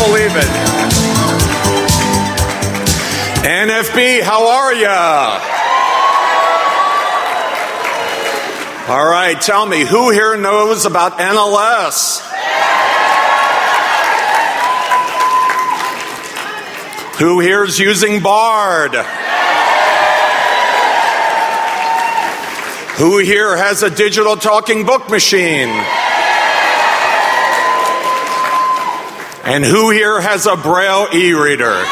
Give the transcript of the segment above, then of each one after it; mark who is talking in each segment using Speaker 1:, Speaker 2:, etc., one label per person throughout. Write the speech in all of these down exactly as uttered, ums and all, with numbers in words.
Speaker 1: believe it. N F B, how are ya? All right, tell me, who here knows about N L S? Who here is using Bard? Who here has a digital talking book machine? And who here has a Braille e-reader?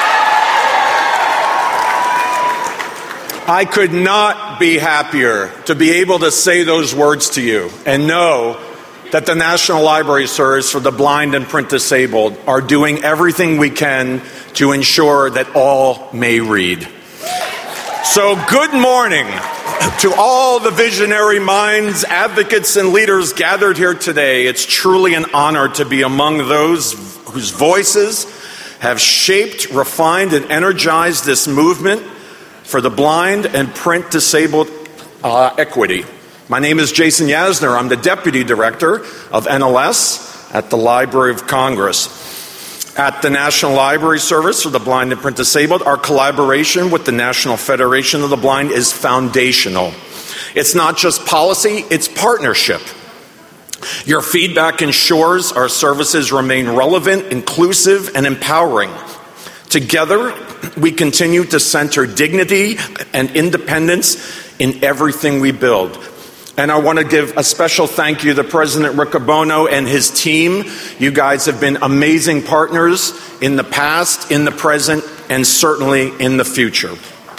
Speaker 1: I could not be happier to be able to say those words to you and know that the National Library Service for the Blind and Print Disabled are doing everything we can to ensure that all may read. So good morning to all the visionary minds, advocates, and leaders gathered here today. It's truly an honor to be among those whose voices have shaped, refined, and energized this movement for the blind and print disabled uh, equity. My name is Jason Yasner. I'm the Deputy Director of N L S at the Library of Congress. At the National Library Service for the Blind and Print Disabled, our collaboration with the National Federation of the Blind is foundational. It's not just policy, it's partnership. Your feedback ensures our services remain relevant, inclusive, and empowering. Together, we continue to center dignity and independence in everything we build. And I want to give a special thank you to President Riccobono and his team. You guys have been amazing partners in the past, in the present, and certainly in the future.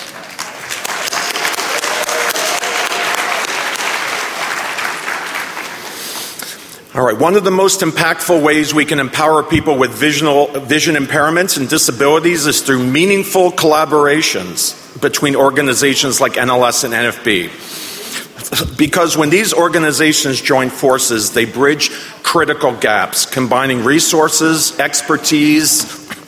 Speaker 1: All right, one of the most impactful ways we can empower people with visual, vision impairments and disabilities is through meaningful collaborations between organizations like N L S and N F B. Because when these organizations join forces, they bridge critical gaps, combining resources, expertise,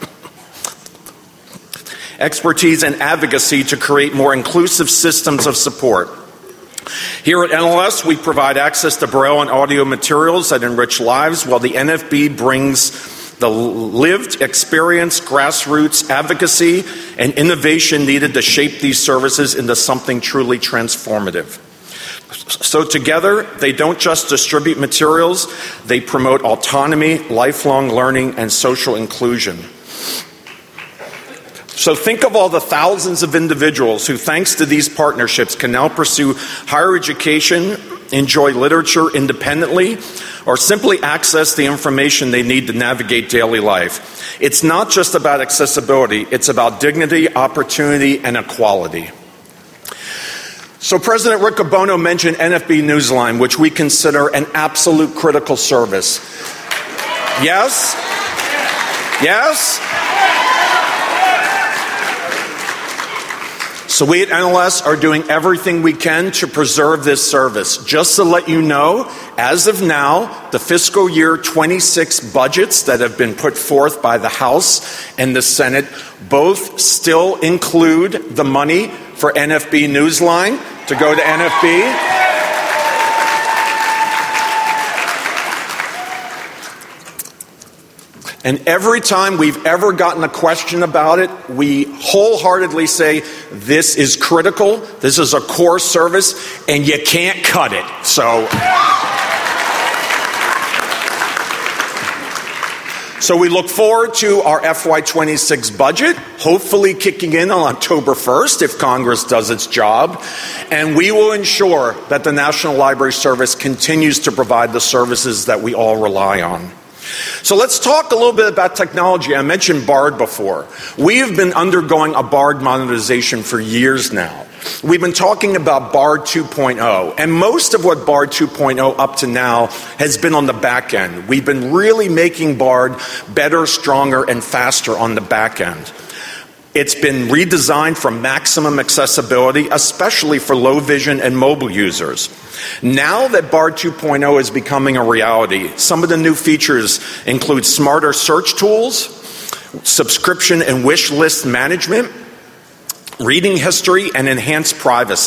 Speaker 1: expertise and advocacy to create more inclusive systems of support. Here at N L S, we provide access to Braille and audio materials that enrich lives, while the N F B brings the lived experience, grassroots advocacy, and innovation needed to shape these services into something truly transformative. So together, they don't just distribute materials, they promote autonomy, lifelong learning, and social inclusion. So think of all the thousands of individuals who, thanks to these partnerships, can now pursue higher education, enjoy literature independently, or simply access the information they need to navigate daily life. It's not just about accessibility, it's about dignity, opportunity, and equality. So President Riccobono mentioned N F B Newsline, which we consider an absolute critical service. Yes? Yes? So we at N L S are doing everything we can to preserve this service. Just to let you know, as of now, the fiscal year twenty-six budgets that have been put forth by the House and the Senate both still include the money for N F B Newsline to go to N F B. And every time we've ever gotten a question about it, we wholeheartedly say, this is critical, this is a core service, and you can't cut it. So, so we look forward to our F Y twenty-six budget, hopefully kicking in on October first if Congress does its job. And we will ensure that the National Library Service continues to provide the services that we all rely on. So let's talk a little bit about technology. I mentioned Bard before. We have been undergoing a Bard modernization for years now. We've been talking about Bard two point oh, and most of what Bard two point oh up to now has been on the back end. We've been really making Bard better, stronger, and faster on the back end. It's been redesigned for maximum accessibility, especially for low vision and mobile users. Now that Bard two point oh is becoming a reality, some of the new features include smarter search tools, subscription and wish list management, reading history, and enhanced privacy.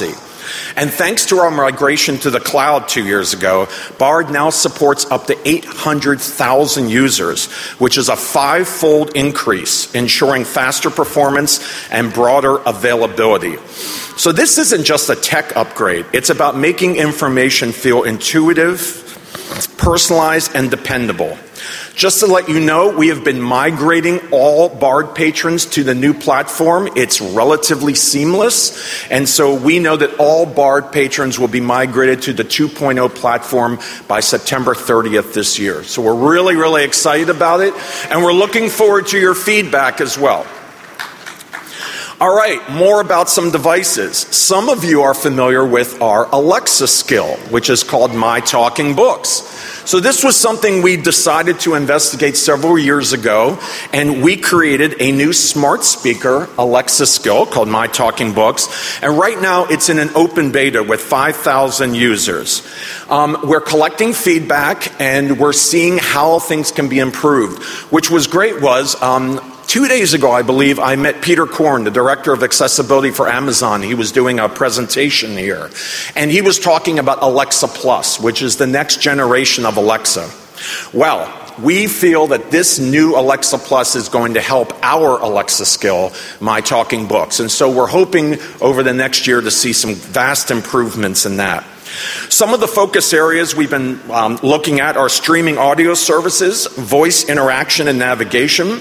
Speaker 1: And thanks to our migration to the cloud two years ago, Bard now supports up to eight hundred thousand users, which is a five-fold increase, ensuring faster performance and broader availability. So this isn't just a tech upgrade. It's about making information feel intuitive, personalized, and dependable. Just to let you know, we have been migrating all Bard patrons to the new platform. It's relatively seamless, and so we know that all Bard patrons will be migrated to the two point oh platform by September thirtieth this year. So we're really, really excited about it, and we're looking forward to your feedback as well. All right, more about some devices. Some of you are familiar with our Alexa skill, which is called My Talking Books. So this was something we decided to investigate several years ago, and we created a new smart speaker Alexa skill called My Talking Books. And right now it's in an open beta with five thousand users. Um, we're collecting feedback and we're seeing how things can be improved. Which was great was, um, Two days ago, I believe, I met Peter Korn, the director of accessibility for Amazon. He was doing a presentation here. And he was talking about Alexa Plus, which is the next generation of Alexa. Well, we feel that this new Alexa Plus is going to help our Alexa skill, My Talking Books. And so we're hoping over the next year to see some vast improvements in that. Some of the focus areas we've been um, looking at are streaming audio services, voice interaction and navigation,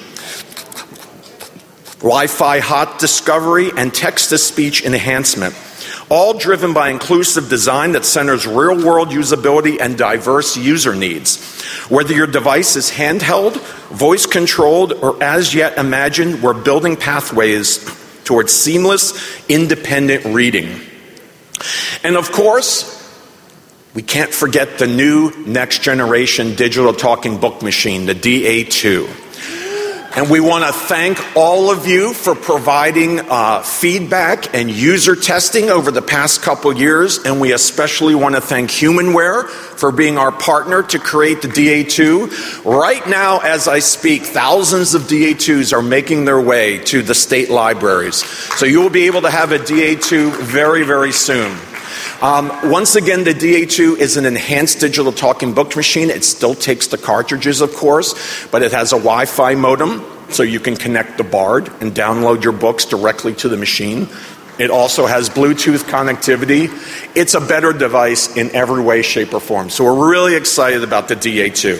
Speaker 1: Wi-Fi hot discovery, and text-to-speech enhancement, all driven by inclusive design that centers real-world usability and diverse user needs. Whether your device is handheld, voice-controlled, or as yet imagined, we're building pathways towards seamless, independent reading. And of course, we can't forget the new next-generation digital talking book machine, the D A two. And we want to thank all of you for providing uh, feedback and user testing over the past couple years. And we especially want to thank Humanware for being our partner to create the D A two. Right now, as I speak, thousands of D A twos are making their way to the state libraries. So you will be able to have a D A two very, very soon. Um, once again, the D A two is an enhanced digital talking book machine. It still takes the cartridges, of course, but it has a Wi-Fi modem, so you can connect the Bard and download your books directly to the machine. It also has Bluetooth connectivity. It's a better device in every way, shape, or form. So we're really excited about the D A two.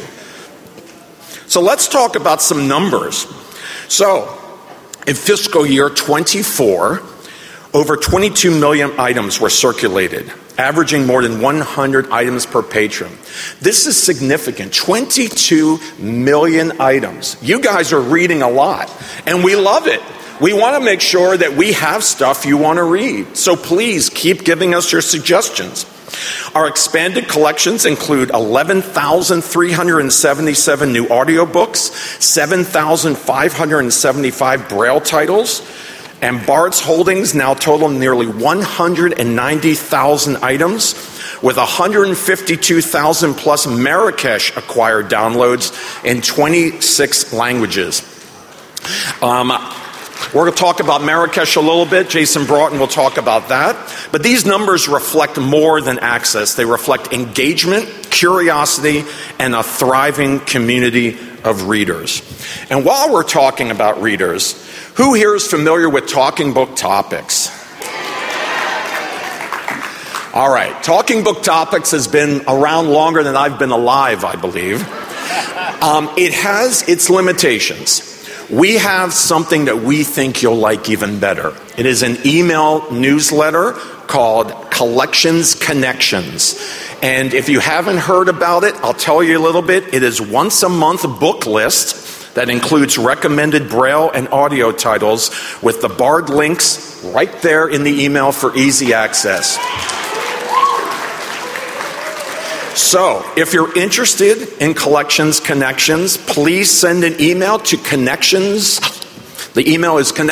Speaker 1: So let's talk about some numbers. So in fiscal year twenty-four, over twenty-two million items were circulated, averaging more than one hundred items per patron. This is significant, twenty-two million items. You guys are reading a lot, and we love it. We want to make sure that we have stuff you want to read. So please keep giving us your suggestions. Our expanded collections include eleven thousand three hundred seventy-seven new audiobooks, seven thousand five hundred seventy-five Braille titles, and Bard's holdings now total nearly one hundred ninety thousand items, with one hundred fifty-two thousand plus Marrakesh acquired downloads in twenty-six languages. Um, we're going to talk about Marrakesh a little bit. Jason Broughton will talk about that. But these numbers reflect more than access. They reflect engagement, curiosity, and a thriving community of readers. And while we're talking about readers, who here is familiar with Talking Book Topics? All right, Talking Book Topics has been around longer than I've been alive, I believe. Um, it has its limitations. We have something that we think you'll like even better. It is an email newsletter called Collections Connections. And if you haven't heard about it, I'll tell you a little bit. It is once a month book list that includes recommended Braille and audio titles with the Bard links right there in the email for easy access. So, if you're interested in Collections Connections, please send an email to Connections. The email is connections